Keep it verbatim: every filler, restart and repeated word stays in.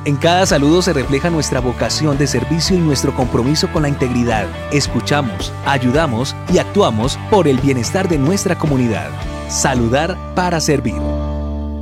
En cada saludo se refleja nuestra vocación de servicio y nuestro compromiso con la integridad. Escuchamos, ayudamos y actuamos por el bienestar de nuestra comunidad. Saludar para servir.